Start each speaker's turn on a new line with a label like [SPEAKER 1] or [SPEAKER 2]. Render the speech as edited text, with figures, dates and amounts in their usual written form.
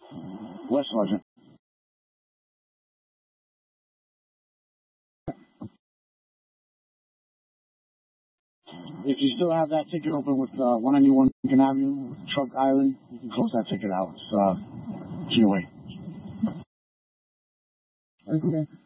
[SPEAKER 1] West Sergeant. If you still have that ticket open with 191 Lincoln Avenue, Truck Island, you can close that ticket out. It's to your way.
[SPEAKER 2] Okay.